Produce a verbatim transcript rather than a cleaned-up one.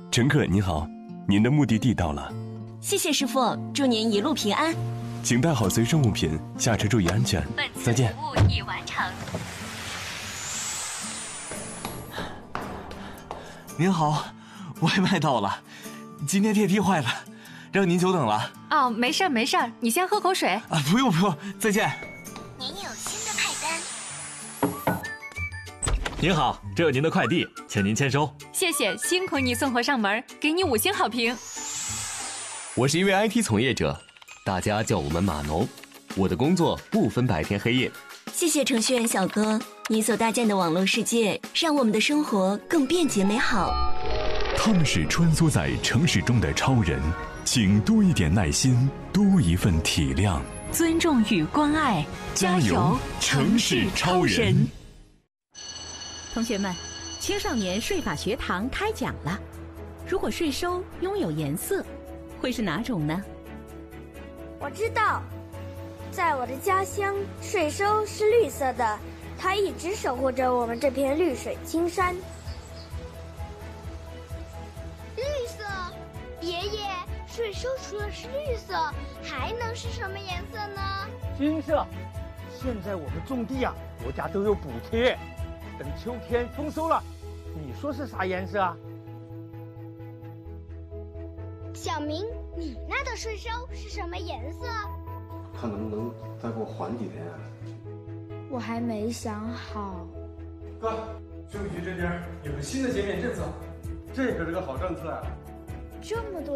乘客您好，您的目的地到了。 谢谢师傅，祝您一路平安。 请带好随身物品，下车注意安全。再见。 服务已完成。 您好，外卖到了，今天电梯坏了，让您久等了。 哦，没事儿没事儿，你先喝口水。 啊，不用不用，再见。 您有新的派单。 您好，这有您的快递，请您签收。 谢谢，辛苦你送货上门，给你五星好评。 我是一位 I T 从业者，大家叫我们码农。我的工作不分白天黑夜。 谢谢程序员小哥，你所搭建的网络世界让我们的生活更便捷美好。 他们是穿梭在城市中的超人，请多一点耐心，多一份体谅， 尊重与关爱，加油，城市超人！ 同学们，青少年税法学堂开讲了。如果税收拥有颜色，会是哪种呢？ 我知道，在我的家乡，税收是绿色的，它一直守护着我们这片绿水青山。 绿色，爷爷，税收除了是绿色，还能是什么颜色呢？ 金色。现在我们种地啊，国家都有补贴，等秋天丰收了，你说是啥颜色啊？ 小明，你那的税收是什么颜色？ 看能不能再给我缓几天啊？ 我还没想好。 哥，税务局这边有个新的减免政策， 这可是个好政策啊！ 这么多